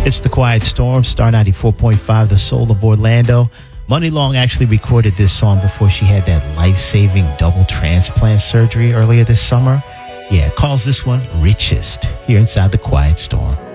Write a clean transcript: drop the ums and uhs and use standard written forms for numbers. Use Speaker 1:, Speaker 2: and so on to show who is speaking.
Speaker 1: It's The Quiet Storm, Star 94.5, the soul of Orlando. Money Long actually recorded this song before she had that life-saving double transplant surgery earlier this summer. Yeah, calls this one Richest here inside The Quiet Storm.